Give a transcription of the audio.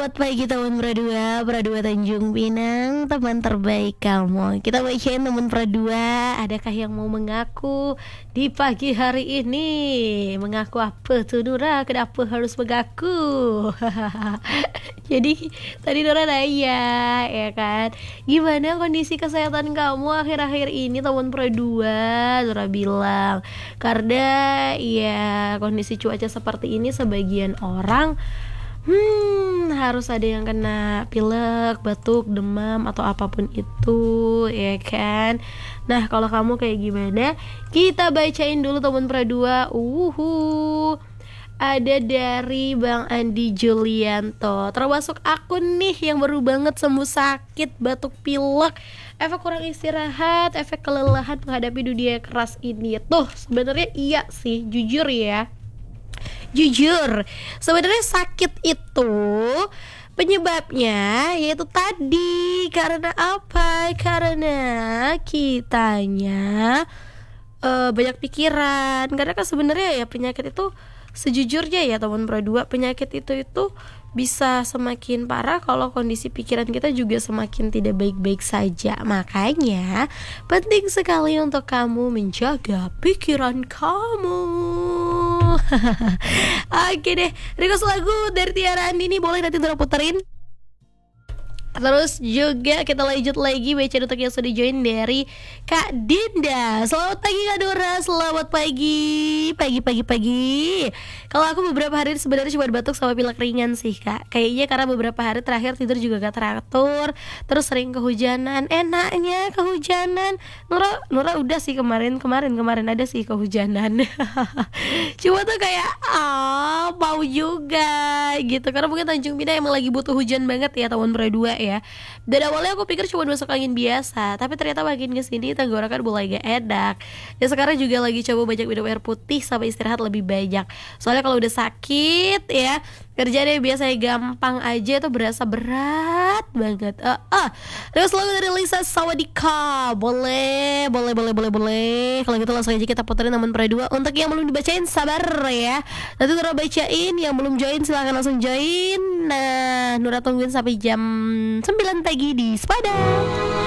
Selamat pagi teman Pradua, Pradua Tanjung Pinang, teman terbaik kamu. Kita bacain teman Pradua, adakah yang mau mengaku di pagi hari ini? Mengaku apa tuh Nura? Kenapa harus mengaku? Jadi tadi Nura nanya, ya kan, gimana kondisi kesehatan kamu akhir-akhir ini teman Pradua? Nura bilang, karena ya kondisi cuaca seperti ini sebagian orang harus ada yang kena pilek, batuk, demam atau apapun itu, ya kan. Nah, kalau kamu kayak gimana? Kita bacain dulu teman Pradua. Ada dari Bang Andi Julianto, termasuk aku nih yang baru banget sembuh sakit batuk pilek, efek kurang istirahat, efek kelelahan menghadapi dunia keras ini. Tuh sebenarnya iya sih, jujur sebenarnya sakit itu penyebabnya yaitu tadi karena apa? Karena kitanya banyak pikiran. Karena kan sebenarnya ya penyakit itu sejujurnya ya teman Pradua, penyakit itu bisa semakin parah kalau kondisi pikiran kita juga semakin tidak baik-baik saja. Makanya penting sekali untuk kamu menjaga pikiran kamu. Oke deh, request lagu dari Tiara Andini boleh nanti Dora puterin. Terus juga kita lanjut lagi baca untuk yang sudah join dari Kak Dinda. Selamat pagi Kak Dora, selamat pagi. Kalau aku beberapa hari sebenarnya cuma batuk sama pilek ringan sih Kak. Kayaknya karena beberapa hari terakhir tidur juga gak teratur, terus sering kehujanan. Enaknya kehujanan. Nura udah sih kemarin ada sih kehujanan. Cuma tuh kayak mau juga gitu. Karena mungkin Tanjung Pinang emang lagi butuh hujan banget ya tahun Pradua ya. Dan awalnya aku pikir cuma masuk angin biasa, tapi ternyata makin kesini tenggorokan mulai gak enak. Dan sekarang juga lagi coba banyak minum air putih sama istirahat lebih banyak. Soalnya kalau udah sakit ya, kerjanya biasanya gampang aja itu berasa berat banget. Terus lagu dari Lisa Sawadika. Boleh. Kalau gitu langsung aja kita puterin teman Pradua. Untuk yang belum dibacain sabar ya, nanti Nura bacain. Yang belum join silahkan langsung join. Nah, Nura tungguin sampai jam 9 pagi di Sepada.